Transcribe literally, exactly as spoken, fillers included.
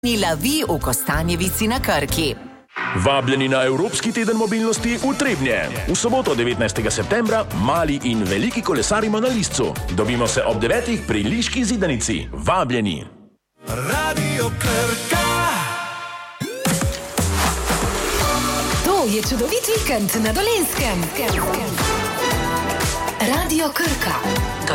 Lavi v Kostanjevici na Krki. Vabljeni na Evropski teden mobilnosti v Trebnje. V soboto devetnajstega septembra mali in veliki kolesarimo na Liscu. Dobimo se ob devetih pri Liški zidanici. Vabljeni. Radio Krka. To je čudovit vikend na Dolenjskem. Radio Krka.